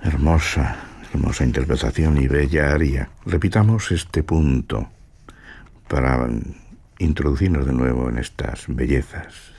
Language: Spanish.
Hermosa, hermosa interpretación y bella aria. Repitamos este punto para introducirnos de nuevo en estas bellezas.